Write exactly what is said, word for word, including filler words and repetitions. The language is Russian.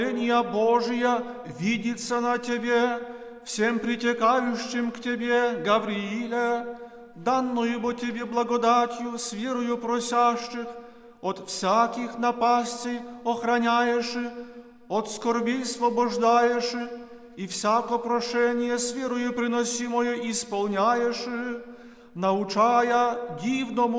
Божия видится на тебе, всем притекающим к тебе, Гаврииле, данную бо тебе благодатью с верою просящих, от всяких напастей охраняешь, от скорби освобождаешь, и всяко прошение с верою приносимое исполняешь, научая дивному